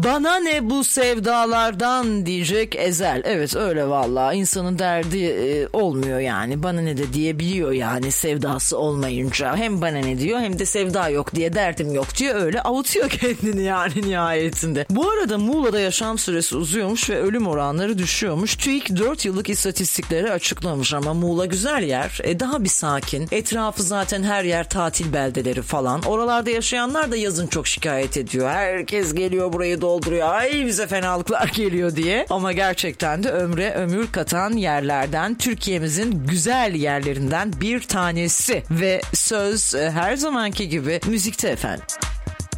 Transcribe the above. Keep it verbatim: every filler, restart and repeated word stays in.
Bana ne bu sevdalardan diyecek Ezel. Evet öyle vallahi, insanın derdi e, olmuyor yani. Bana ne de diyebiliyor yani sevdası olmayınca. Hem bana ne diyor hem de sevda yok diye, derdim yok diye öyle avutuyor kendini yani nihayetinde. Bu arada Muğla'da yaşam süresi uzuyormuş ve ölüm oranları düşüyormuş. TÜİK dört yıllık istatistikleri açıklamış ama Muğla güzel yer. E, daha bir sakin. Etrafı zaten her yer tatil beldeleri falan. Oralarda yaşayanlar da yazın çok şikayet ediyor. Herkes geliyor burayı dolduruyor. Ay bize fenalıklar geliyor diye. Ama gerçekten de ömre ömür katan yerlerden, Türkiye'mizin güzel yerlerinden bir tanesi. Ve söz her zamanki gibi müzikte efendim.